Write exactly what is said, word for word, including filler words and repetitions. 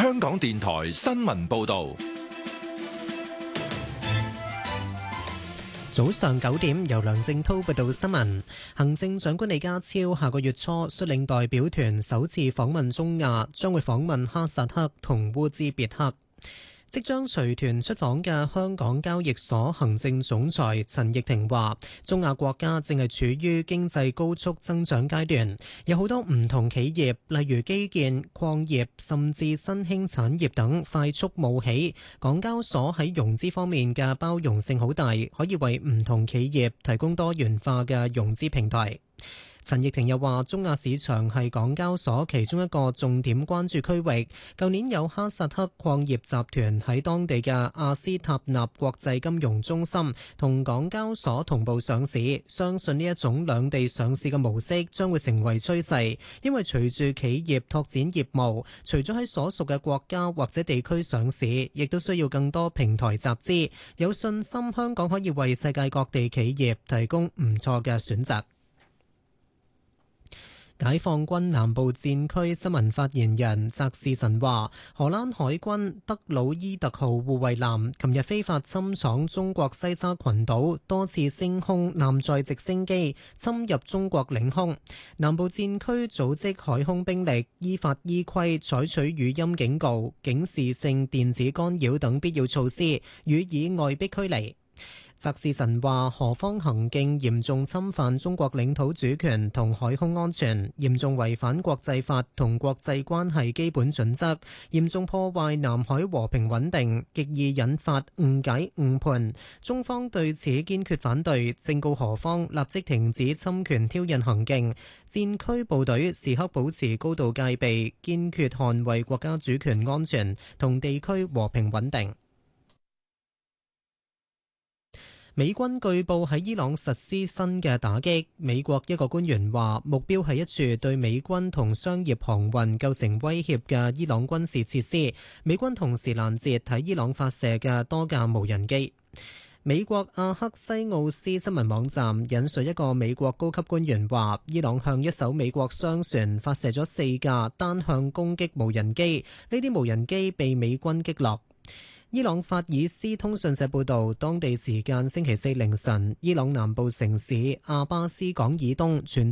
香港電台新聞報道。 早上九點，由梁正濤報道新聞。行政長官李家超下個月初率領代表團首次訪問中亞，將會訪問哈薩克同烏茲別克。即將隨團出訪嘅香港交易所行政總裁陳翊庭話，中亞國家正係處於經濟高速增長階段，有好多唔同企業，例如基建、礦業甚至新興產業等快速冒起。港交所喺融資方面嘅包容性好大，可以為唔同企業提供多元化嘅融資平台。陳翊庭又話，中亞市場係港交所其中一個重點關注區域。舊年有哈薩克礦業集團喺當地嘅阿斯塔納國際金融中心同港交所同步上市，相信呢一種兩地上市嘅模式將會成為趨勢，因為隨住企業拓展業務，除咗喺所屬嘅國家或者地區上市，亦都需要更多平台集資。有信心香港可以為世界各地企業提供唔錯嘅選擇。解放軍南部戰區新聞發言人澤士臣話，荷蘭海軍德魯伊特號護衛艦琴日非法侵闖中國西沙群島，多次升空艦載直升機侵入中國領空。南部戰區組織海空兵力依法依規採取語音警告、警示性電子干擾等必要措施，予以外逼驅離。澤士臣話，何方行徑嚴重侵犯中國領土主權同海空安全，嚴重違反國際法同國際關係基本準則，嚴重破壞南海和平穩定，極易引發誤解誤判。中方對此堅決反對，正告何方立即停止侵權挑釁行徑。戰區部隊時刻保持高度戒備，堅決捍衛國家主權安全同地區和平穩定。美軍據報喺伊朗實施新嘅打擊。美國一個官員話，目標係一處對美軍同商業航運構成威脅嘅伊朗軍事設施。美軍同時攔截喺伊朗發射嘅多架無人機。美國阿克西奧斯新聞網站引述一個美國高級官員話，伊朗向一艘美國商船發射咗四架單向攻擊無人機，呢啲無人機被美軍擊落。伊朗法爾斯通訊社報導，當地時間星期四凌晨，伊朗南部城市阿巴斯港以東傳